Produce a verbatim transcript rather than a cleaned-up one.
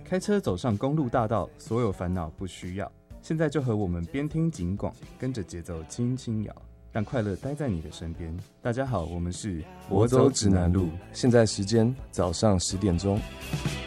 开车走上公路大道，所有烦恼不需要。现在就和我们边听警广，跟着节奏轻轻摇，让快乐待在你的身边。大家好，我们是我走指南路，现在时间早上十点钟。